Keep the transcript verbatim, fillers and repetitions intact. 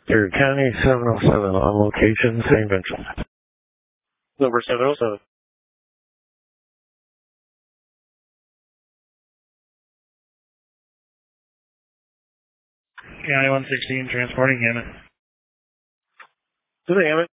Through County seven oh seven on location, Saint Vincent. Number seven oh seven. County one sixteen transporting Hammond. To the Hammond.